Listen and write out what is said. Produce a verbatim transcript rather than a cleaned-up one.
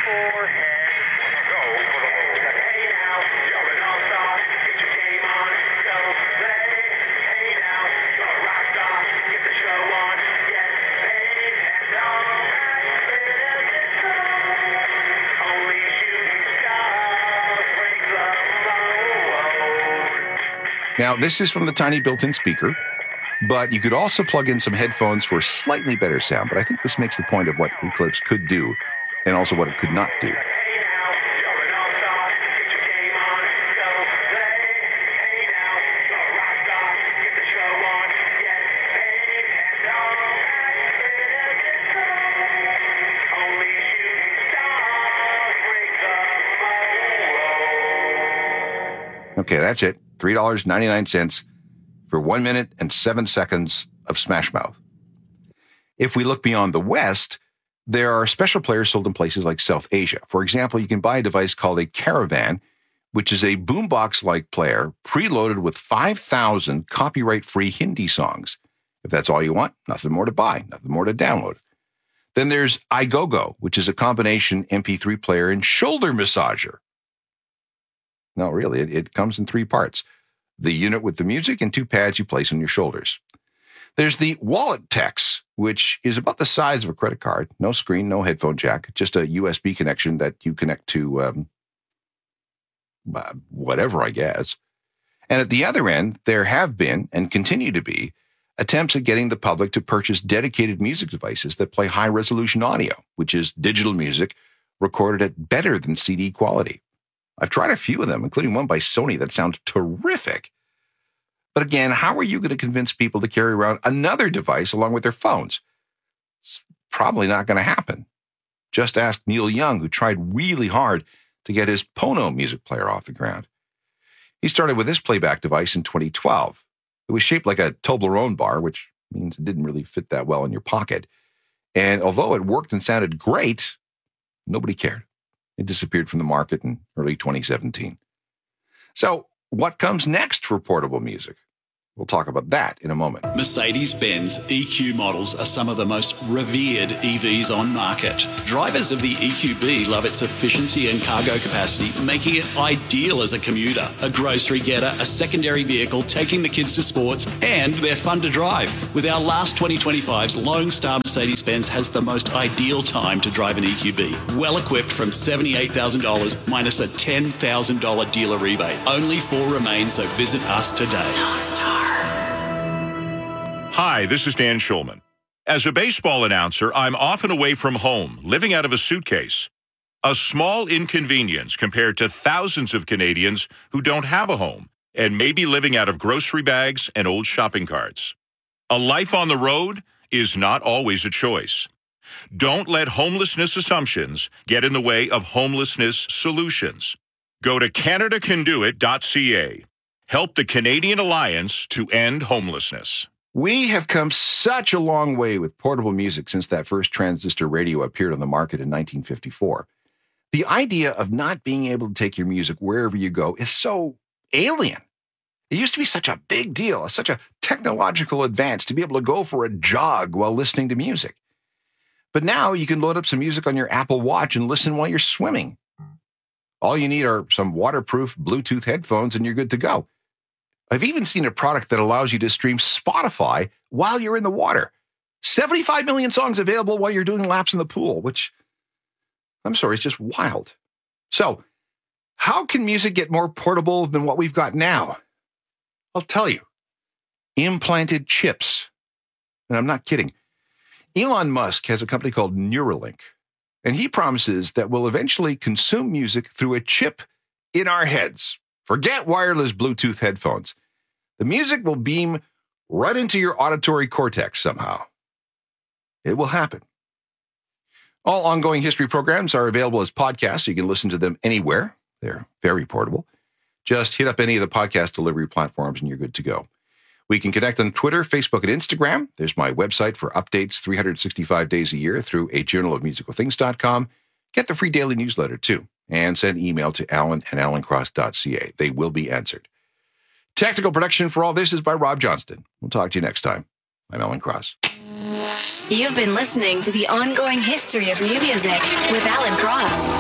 Now, this is from the tiny built-in speaker, but you could also plug in some headphones for slightly better sound. But I think this makes the point of what Eclipse could do and also what it could not do. Okay, that's it. three dollars and ninety-nine cents for one minute and seven seconds of Smash Mouth. If we look beyond the West, there are special players sold in places like South Asia. For example, you can buy a device called a Caravan, which is a boombox-like player preloaded with five thousand copyright-free Hindi songs. If that's all you want, nothing more to buy, nothing more to download. Then there's iGoGo, which is a combination M P three player and shoulder massager. No, really, it, it comes in three parts. The unit with the music and two pads you place on your shoulders. There's the WalletTex, which is about the size of a credit card. No screen, no headphone jack, just a U S B connection that you connect to um, whatever, I guess. And at the other end, there have been, and continue to be, attempts at getting the public to purchase dedicated music devices that play high-resolution audio, which is digital music recorded at better than C D quality. I've tried a few of them, including one by Sony that sounds terrific. But again, how are you going to convince people to carry around another device along with their phones? It's probably not going to happen. Just ask Neil Young, who tried really hard to get his Pono music player off the ground. He started with this playback device in twenty twelve. It was shaped like a Toblerone bar, which means it didn't really fit that well in your pocket. And although it worked and sounded great, nobody cared. It disappeared from the market in early twenty seventeen. So what comes next for portable music? We'll talk about that in a moment. Mercedes-Benz E Q models are some of the most revered E Vs on market. Drivers of the E Q B love its efficiency and cargo capacity, making it ideal as a commuter, a grocery getter, a secondary vehicle, taking the kids to sports, and they're fun to drive. With our last twenty twenty-fives, Lone Star Mercedes-Benz has the most ideal time to drive an E Q B. Well equipped from seventy-eight thousand dollars minus a ten thousand dollars dealer rebate. Only four remain, so visit us today. Lone Star. Hi, this is Dan Schulman. As a baseball announcer, I'm often away from home, living out of a suitcase. A small inconvenience compared to thousands of Canadians who don't have a home and may be living out of grocery bags and old shopping carts. A life on the road is not always a choice. Don't let homelessness assumptions get in the way of homelessness solutions. Go to Canada Can Do It dot C A. Help the Canadian Alliance to end homelessness. We have come such a long way with portable music since that first transistor radio appeared on the market in nineteen fifty-four. The idea of not being able to take your music wherever you go is so alien. It used to be such a big deal, such a technological advance to be able to go for a jog while listening to music. But now you can load up some music on your Apple Watch and listen while you're swimming. All you need are some waterproof Bluetooth headphones and you're good to go. I've even seen a product that allows you to stream Spotify while you're in the water. seventy-five million songs available while you're doing laps in the pool, which, I'm sorry, is just wild. So, how can music get more portable than what we've got now? I'll tell you. Implanted chips. And I'm not kidding. Elon Musk has a company called Neuralink, and he promises that we'll eventually consume music through a chip in our heads. Forget wireless Bluetooth headphones. The music will beam right into your auditory cortex somehow. It will happen. All ongoing history programs are available as podcasts, so you can listen to them anywhere. They're very portable. Just hit up any of the podcast delivery platforms and you're good to go. We can connect on Twitter, Facebook, and Instagram. There's my website for updates three hundred sixty-five days a year through a journal of musical things dot com. Get the free daily newsletter, too. And send email to alan at alan cross dot c a. They will be answered. Technical production for all this is by Rob Johnston. We'll talk to you next time. I'm Alan Cross. You've been listening to the ongoing history of new music with Alan Cross.